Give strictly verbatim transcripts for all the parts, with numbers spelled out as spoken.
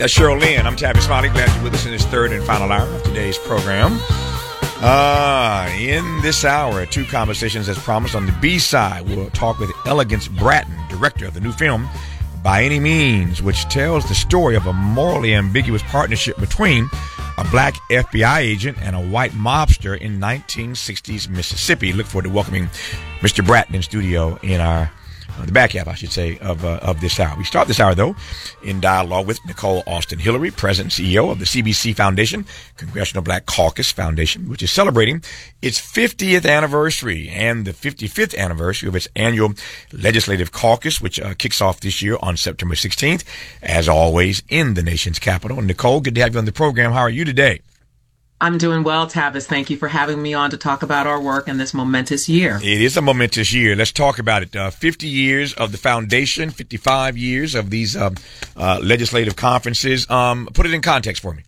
That's Cheryl Lynn. I'm Tavis Smiley. Glad you're with us in this third and final hour of today's program. Uh, in this hour, two conversations as promised. On the B side, we'll talk with Elegance Bratton, director of the new film By Any Means, which tells the story of a morally ambiguous partnership between a black F B I agent and a white mobster in nineteen sixties Mississippi. Look forward to welcoming Mister Bratton in studio in our Uh, the back half, I should say, of uh, of this hour. We start this hour, though, in dialogue with Nicole Austin Hillary, President and C E O of the C B C Foundation, Congressional Black Caucus Foundation, which is celebrating its fiftieth anniversary and the fifty-fifth anniversary of its annual Legislative Caucus, which uh, kicks off this year on September sixteenth, as always, in the nation's capital. Nicole, good to have you on the program. How are you today? I'm doing well, Tavis. Thank you for having me on to talk about our work in this momentous year. It is a momentous year. Let's talk about it. Uh, fifty years of the foundation, fifty-five years of these uh, uh, legislative conferences. Um, put it in context for me.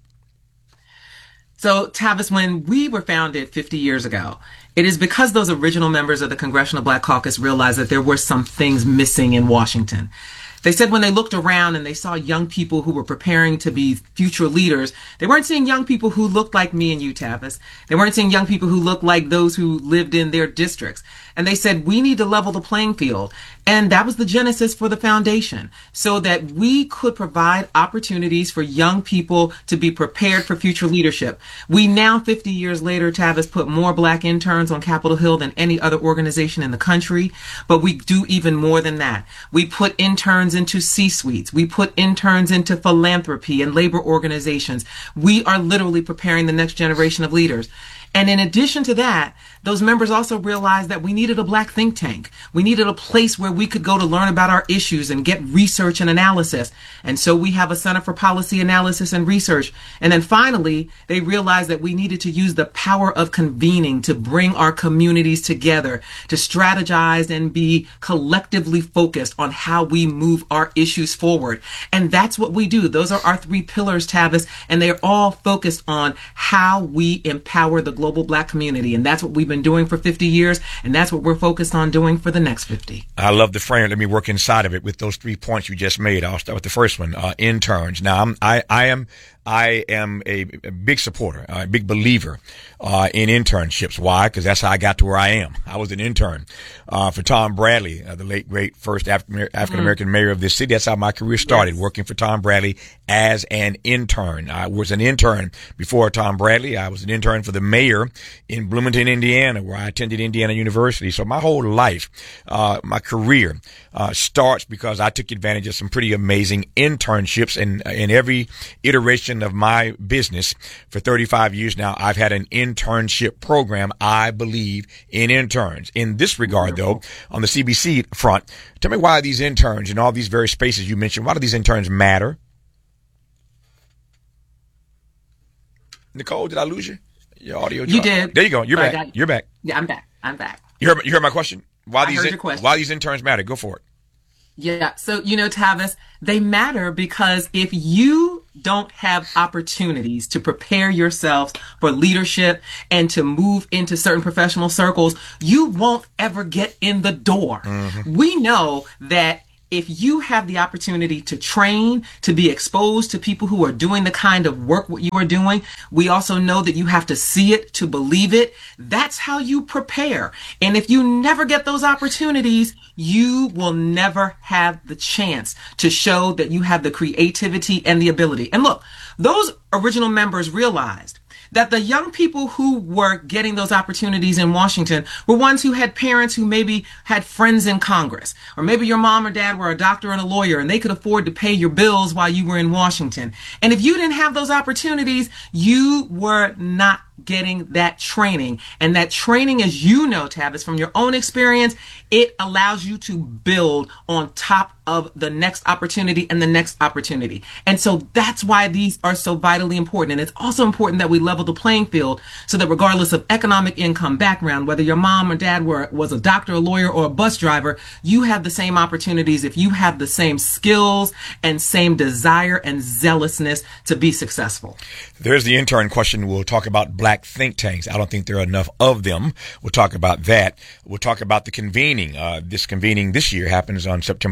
So, Tavis, when we were founded fifty years ago, it is because those original members of the Congressional Black Caucus realized that there were some things missing in Washington. They said when they looked around and they saw young people who were preparing to be future leaders, they weren't seeing young people who looked like me and you, Tavis. They weren't seeing young people who looked like those who lived in their districts. And they said, we need to level the playing field. And that was the genesis for the foundation, so that we could provide opportunities for young people to be prepared for future leadership. We now, fifty years later, Tavis, put more black interns on Capitol Hill than any other organization in the country. But we do even more than that. We put interns into C-suites. We put interns into philanthropy and labor organizations. We are literally preparing the next generation of leaders. And in addition to that, those members also realized that we needed a black think tank. We needed a place where we could go to learn about our issues and get research and analysis. And so we have a Center for Policy Analysis and Research. And then finally, they realized that we needed to use the power of convening to bring our communities together, to strategize and be collectively focused on how we move our issues forward. And that's what we do. Those are our three pillars, Tavis, and they're all focused on how we empower the global black community. And that's what we've been doing for fifty years, and that's what we're focused on doing for the next fifty. I love the frame. Let me work inside of it with those three points you just made. I'll start with the first one, uh, interns. Now, I'm, I, I am I am a, a big supporter, a big believer uh, in internships. Why? Because that's how I got to where I am. I was an intern uh, for Tom Bradley, uh, the late, great first African American mm. mayor of this city. That's how my career started, yes. Working for Tom Bradley as an intern. I was an intern before Tom Bradley. I was an intern for the mayor in Bloomington, Indiana, where I attended Indiana University. So my whole life, uh, my career uh, starts because I took advantage of some pretty amazing internships, and in every iteration of my business for thirty-five years now, I've had an internship program. I believe in interns. In this regard, though, on the C B C front, tell me why these interns in all these various spaces you mentioned, why do these interns matter? Nicole, did I lose you? Your audio You dropped. did. There you go. You're But back. I- You're back. Yeah, I'm back. I'm back. You heard, you heard my question? Why I these heard in- your question. why these interns matter? Go for it. Yeah. So, you know, Tavis, they matter because if you don't have opportunities to prepare yourselves for leadership and to move into certain professional circles, you won't ever get in the door. Mm-hmm. We know that if you have the opportunity to train, to be exposed to people who are doing the kind of work what you are doing, we also know that you have to see it to believe it. That's how you prepare. And if you never get those opportunities, you will never have the chance to show that you have the creativity and the ability. And look, those original members realized that the young people who were getting those opportunities in Washington were ones who had parents who maybe had friends in Congress, or maybe your mom or dad were a doctor and a lawyer and they could afford to pay your bills while you were in Washington. And if you didn't have those opportunities, you were not getting that training. And that training, as you know, Tavis, from your own experience, it allows you to build on top of the next opportunity and the next opportunity. And so that's why these are so vitally important. And it's also important that we level the playing field so that regardless of economic income, background, whether your mom or dad were was a doctor, a lawyer, or a bus driver, you have the same opportunities if you have the same skills and same desire and zealousness to be successful. There's the intern question. We'll talk about black think tanks. I don't think there are enough of them. We'll talk about that. We'll talk about the convening. Uh, this convening this year happens on September the sixteenth.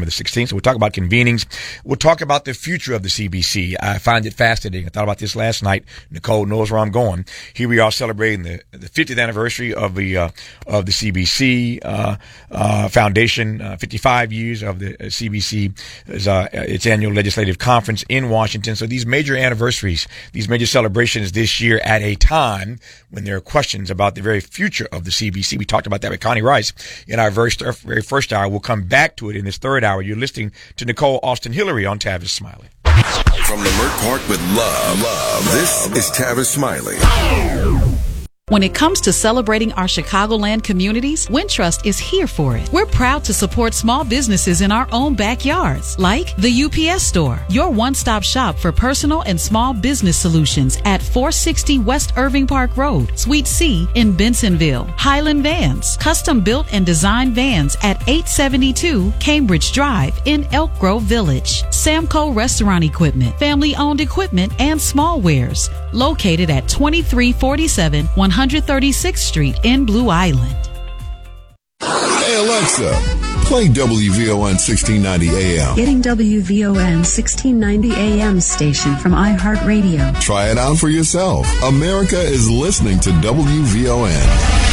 sixteenth. So we'll talk about convenings. We'll talk about the future of the C B C. I find it fascinating. I thought about this last night. Nicole knows where I'm going. Here we are celebrating the, the fiftieth anniversary of the uh, of the C B C uh, uh, Foundation, uh, fifty-five years of the C B C, uh, its annual legislative conference in Washington. So these major anniversaries, these major celebrations this year at a time when there are questions about the very future of the C B C. We talked about that with Connie Rice in our very, very first hour. We'll come back to it in this third hour. You're listening to Nicole Austin Hillary on Tavis Smiley. From Leimert Park with love, love, this is Tavis Smiley. When it comes to celebrating our Chicagoland communities, Wintrust is here for it. We're proud to support small businesses in our own backyards, like the U P S Store, your one-stop shop for personal and small business solutions at four sixty West Irving Park Road, Suite C in Bensonville. Highland Vans, custom-built and designed vans at eight seventy-two Cambridge Drive in Elk Grove Village. Samco Restaurant Equipment, family-owned equipment and small wares, located at twenty-three forty-seven one hundred thirty-sixth Street in Blue Island. Hey Alexa, play W V O N sixteen ninety A M. Getting W V O N sixteen ninety A M station from iHeartRadio. Try it out for yourself. America is listening to W V O N.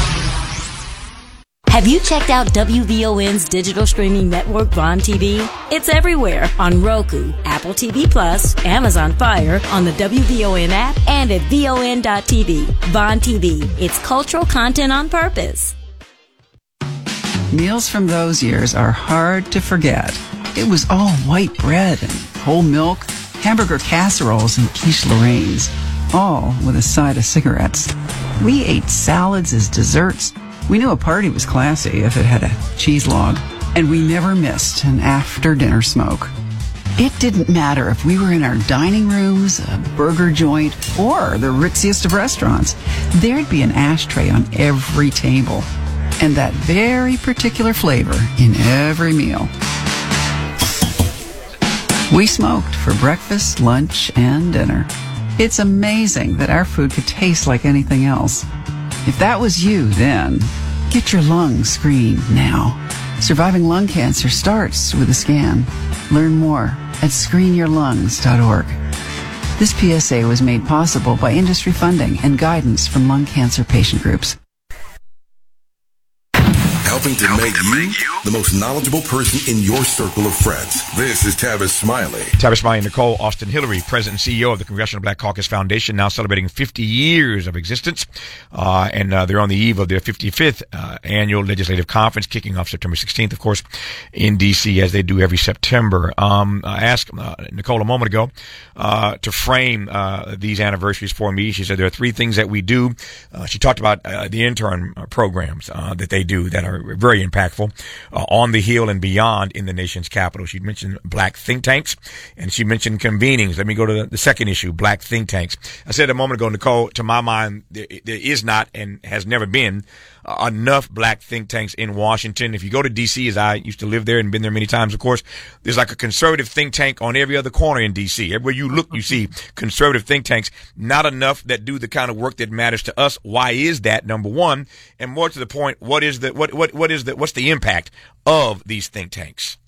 Have you checked out W V O N's digital streaming network, Vaughn T V? It's everywhere on Roku, Apple T V Plus, Amazon Fire, on the W V O N app, and at V O N dot T V. Vaughn T V. It's cultural content on purpose. Meals from those years are hard to forget. It was all white bread and whole milk, hamburger casseroles and quiche Lorraine's, all with a side of cigarettes. We ate salads as desserts. We knew a party was classy if it had a cheese log, and we never missed an after-dinner smoke. It didn't matter if we were in our dining rooms, a burger joint, or the ritziest of restaurants. There'd be an ashtray on every table, and that very particular flavor in every meal. We smoked for breakfast, lunch, and dinner. It's amazing that our food could taste like anything else. If that was you then, get your lungs screened now. Surviving lung cancer starts with a scan. Learn more at screen your lungs dot org. This P S A was made possible by industry funding and guidance from lung cancer patient groups. Helping to make you the most knowledgeable person in your circle of friends. This is Tavis Smiley. Tavis Smiley, Nicole Austin Hillary, President and C E O of the Congressional Black Caucus Foundation, now celebrating fifty years of existence. Uh, and uh, they're on the eve of their fifty-fifth uh, annual legislative conference, kicking off September sixteenth, of course, in D C, as they do every September. Um, I asked uh, Nicole a moment ago uh, to frame uh, these anniversaries for me. She said there are three things that we do. Uh, she talked about uh, the intern programs uh, that they do that are very impactful uh, on the Hill and beyond in the nation's capital. She mentioned black think tanks, and she mentioned convenings. Let me go to the, the second issue, black think tanks. I said a moment ago, Nicole, to my mind, there, there is not and has never been uh, enough black think tanks in Washington. If you go to D C, as I used to live there and been there many times, of course, there's like a conservative think tank on every other corner in D C. Everywhere you look, you see conservative think tanks. Not enough that do the kind of work that matters to us. Why is that? Number one, and more to the point, what is the what what what is the what's the impact of these think tanks?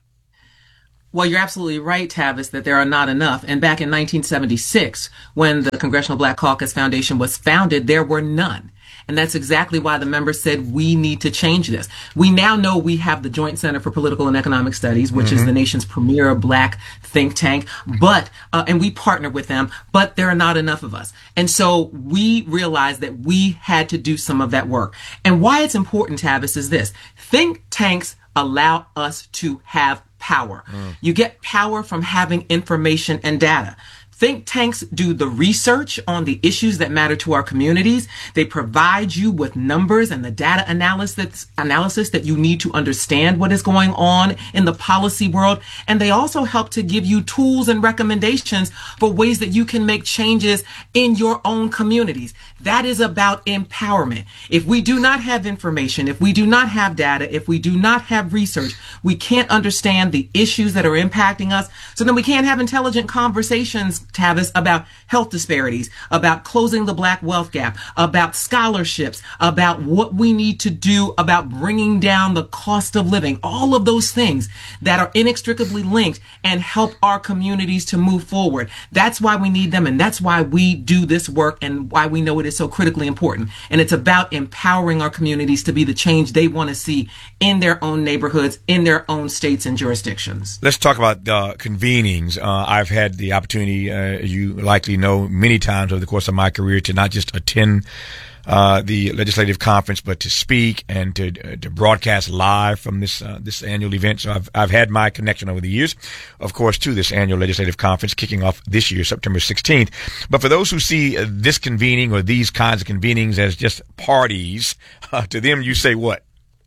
Well, you're absolutely right, Tavis, that there are not enough. And back in nineteen seventy-six, when the Congressional Black Caucus Foundation was founded, there were none. And that's exactly why the members said we need to change this. We now know we have the Joint Center for Political and Economic Studies, which mm-hmm. is the nation's premier black think tank, but, uh, and we partner with them, but there are not enough of us. And so we realized that we had to do some of that work. And why it's important, Tavis, is this. Think tanks allow us to have power. Mm. You get power from having information and data. Think tanks do the research on the issues that matter to our communities. They provide you with numbers and the data analysis, analysis that you need to understand what is going on in the policy world. And they also help to give you tools and recommendations for ways that you can make changes in your own communities. That is about empowerment. If we do not have information, if we do not have data, if we do not have research, we can't understand the issues that are impacting us. So then we can't have intelligent conversations Tavis, about health disparities, about closing the black wealth gap, about scholarships, about what we need to do about bringing down the cost of living, all of those things that are inextricably linked and help our communities to move forward. That's why we need them, and that's why we do this work and why we know it is so critically important. And it's about empowering our communities to be the change they want to see in their own neighborhoods, in their own states and jurisdictions. Let's talk about uh, convenings. Uh, I've had the opportunity, uh, as you likely know, many times over the course of my career to not just attend uh, the legislative conference, but to speak and to uh, to broadcast live from this uh, this annual event. So I've I've had my connection over the years, of course, to this annual legislative conference kicking off this year, September sixteenth. But for those who see uh, this convening or these kinds of convenings as just parties, uh, to them you say what?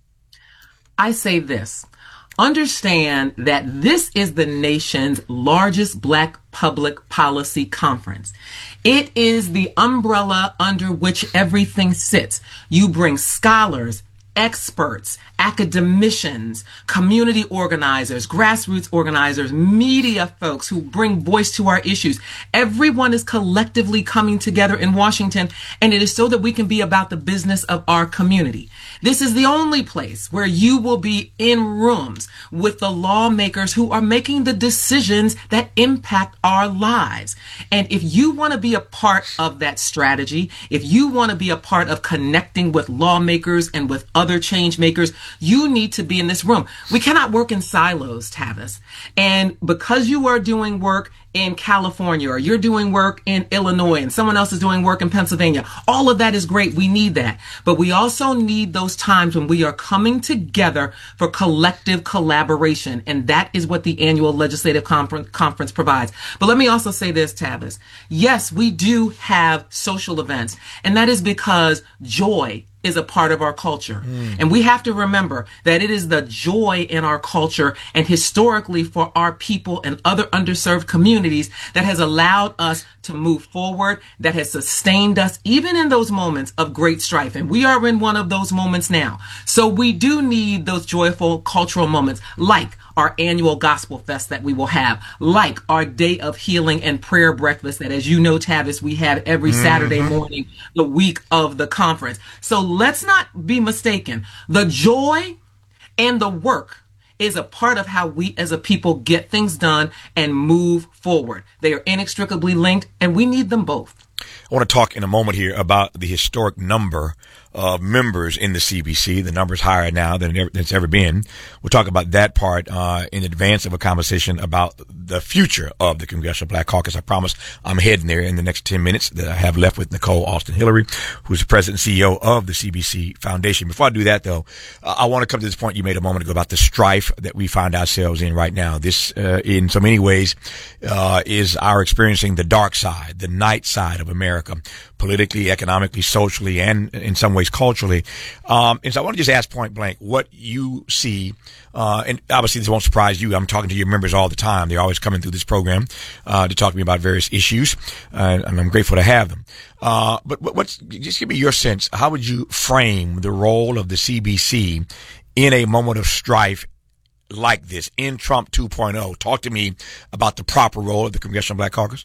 I say this. Understand that this is the nation's largest black public policy conference. It is the umbrella under which everything sits. You bring scholars, experts, academicians, community organizers, grassroots organizers, media folks who bring voice to our issues. Everyone is collectively coming together in Washington, and it is so that we can be about the business of our community. This is the only place where you will be in rooms with the lawmakers who are making the decisions that impact our lives. And if you want to be a part of that strategy, if you want to be a part of connecting with lawmakers and with other change makers, you need to be in this room. We cannot work in silos, Tavis. And because you are doing work in California, or you're doing work in Illinois, and someone else is doing work in Pennsylvania, all of that is great. We need that. But we also need those times when we are coming together for collective collaboration. And that is what the annual legislative conference, conference provides. But let me also say this, Tavis. Yes, we do have social events, and that is because joy is a part of our culture. Mm. And we have to remember that it is the joy in our culture and historically for our people and other underserved communities that has allowed us to move forward, that has sustained us even in those moments of great strife. And we are in one of those moments now. So we do need those joyful cultural moments, like our annual gospel fest that we will have, like our day of healing and prayer breakfast that, as you know, Tavis, we have every mm-hmm. Saturday morning, the week of the conference. So let's not be mistaken. The joy and the work is a part of how we as a people get things done and move forward. They are inextricably linked, and we need them both. I want to talk in a moment here about the historic number of members in the C B C. The number's higher now than it's ever been. We'll talk about that part uh, in advance of a conversation about the future of the Congressional Black Caucus. I promise I'm heading there in the next ten minutes that I have left with Nicole Alston Hillary, who's the president and C E O of the C B C Foundation. Before I do that, though, uh, I want to come to this point you made a moment ago about the strife that we find ourselves in right now. This, uh, in so many ways, uh, is our experiencing the dark side, the night side of America, politically, economically, socially, and in some ways culturally. Um, and so I want to just ask point blank what you see, uh, and obviously this won't surprise you. I'm talking to your members all the time. They're always coming through this program uh, to talk to me about various issues, uh, and I'm grateful to have them. Uh, but, but what's, just give me your sense. How would you frame the role of the C B C in a moment of strife like this, in Trump two point oh? Talk to me about the proper role of the Congressional Black Caucus.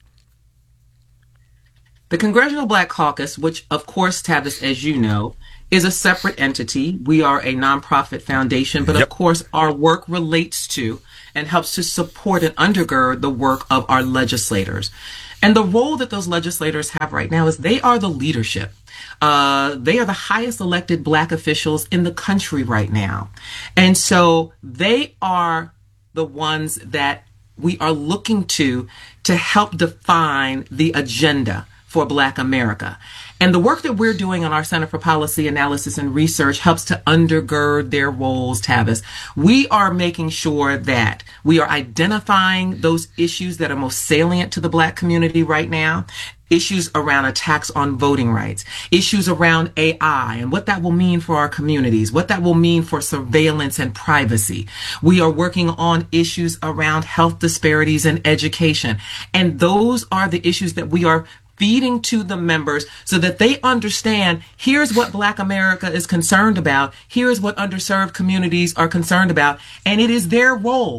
The Congressional Black Caucus, which, of course, Tavis, as you know, is a separate entity. We are a nonprofit foundation, but yep. of course, our work relates to and helps to support and undergird the work of our legislators. And the role that those legislators have right now is they are the leadership. Uh, they are the highest elected Black officials in the country right now. And so they are the ones that we are looking to to help define the agenda for Black America. And the work that we're doing on our Center for Policy Analysis and Research helps to undergird their roles, Tavis. We are making sure that we are identifying those issues that are most salient to the Black community right now. Issues around attacks on voting rights, issues around A I and what that will mean for our communities, what that will mean for surveillance and privacy. We are working on issues around health disparities and education. And those are the issues that we are feeding to the members so that they understand here's what Black America is concerned about. Here's what underserved communities are concerned about. And it is their role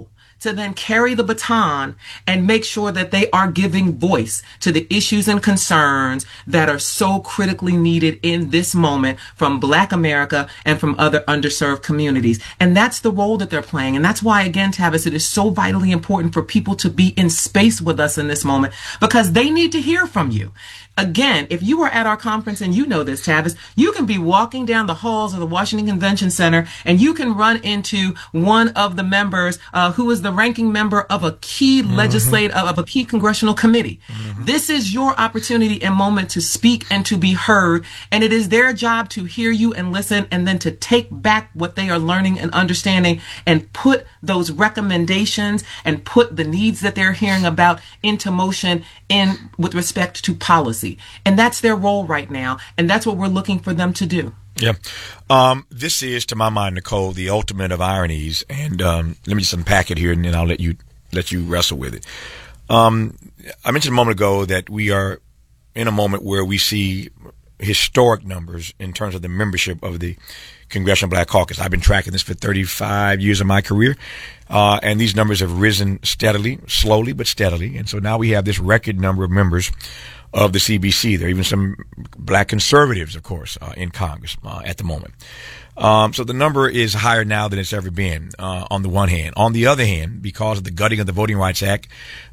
to then carry the baton and make sure that they are giving voice to the issues and concerns that are so critically needed in this moment from Black America and from other underserved communities. And that's the role that they're playing. And that's why, again, Tavis, it is so vitally important for people to be in space with us in this moment, because they need to hear from you. Again, if you were at our conference, and you know this, Tavis, you can be walking down the halls of the Washington Convention Center and you can run into one of the members uh, who is the ranking member of a key mm-hmm. legislative, of a key congressional committee. Mm-hmm. This is your opportunity and moment to speak and to be heard. And it is their job to hear you and listen, and then to take back what they are learning and understanding and put those recommendations and put the needs that they're hearing about into motion in with respect to policy. And that's their role right now. And that's what we're looking for them to do. Yeah. Um, this is, to my mind, Nicole, the ultimate of ironies. And um, let me just unpack it here, and then I'll let you let you wrestle with it. Um, I mentioned a moment ago that we are in a moment where we see historic numbers in terms of the membership of the Congressional Black Caucus. I've been tracking this for thirty-five years of my career, uh, and these numbers have risen steadily, slowly but steadily. And so now we have this record number of members of the C B C. There are even some Black conservatives, of course, uh, in Congress uh, at the moment. Um, so the number is higher now than it's ever been, uh, on the one hand. On the other hand, because of the gutting of the Voting Rights Act,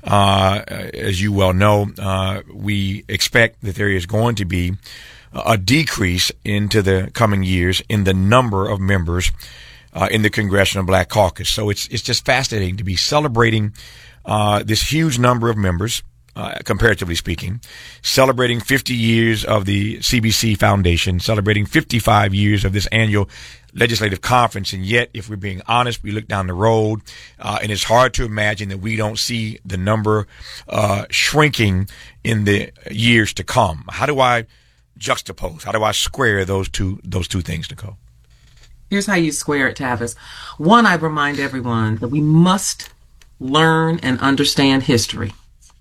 uh, as you well know, uh, we expect that there is going to be a decrease into the coming years in the number of members uh, in the Congressional Black Caucus. So it's it's just fascinating to be celebrating uh, this huge number of members, Uh, comparatively speaking, celebrating fifty years of the C B C Foundation, celebrating fifty-five years of this annual legislative conference. And yet, if we're being honest, we look down the road, uh, and it's hard to imagine that we don't see the number uh, shrinking in the years to come. How do I juxtapose? How do I square those two those two things, Nicole? Here's how you square it, Tavis. One, I remind everyone that we must learn and understand history.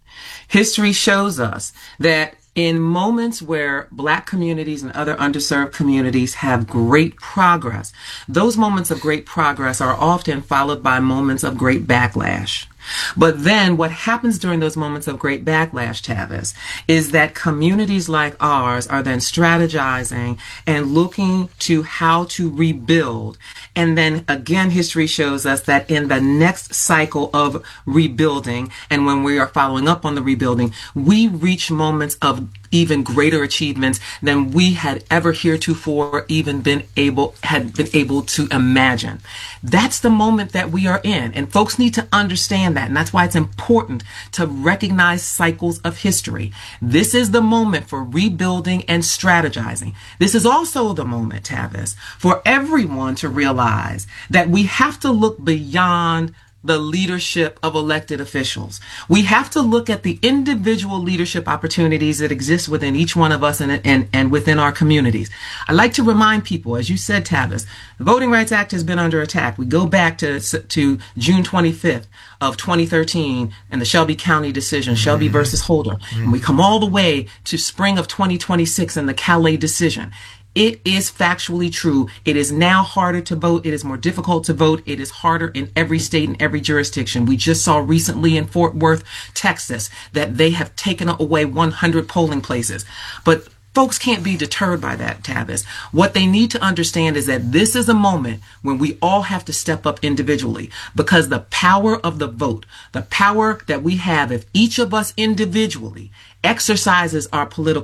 History shows us that in moments where Black communities and other underserved communities have great progress, those moments of great progress are often followed by moments of great backlash. But then what happens during those moments of great backlash, Tavis, is that communities like ours are then strategizing and looking to how to rebuild. And then again, history shows us that in the next cycle of rebuilding, and when we are following up on the rebuilding, we reach moments of even greater achievements than we had ever heretofore even been able, had been able to imagine. That's the moment that we are in. And folks need to understand that. And that's why it's important to recognize cycles of history. This is the moment for rebuilding and strategizing. This is also the moment, Tavis, for everyone to realize that we have to look beyond the leadership of elected officials. We have to look at the individual leadership opportunities that exist within each one of us and, and, and within our communities. I like to remind people, as you said, Tavis, the Voting Rights Act has been under attack. We go back to, to June twenty-fifth of twenty thirteen and the Shelby County decision, Shelby mm-hmm. versus Holder. Mm-hmm. And we come all the way to spring of twenty twenty-six and the Calais decision. It is factually true. It is now harder to vote. It is more difficult to vote. It is harder in every state and every jurisdiction. We just saw recently in Fort Worth, Texas, that they have taken away one hundred polling places. But folks can't be deterred by that, Tavis. What they need to understand is that this is a moment when we all have to step up individually, because the power of the vote, the power that we have if each of us individually exercises our political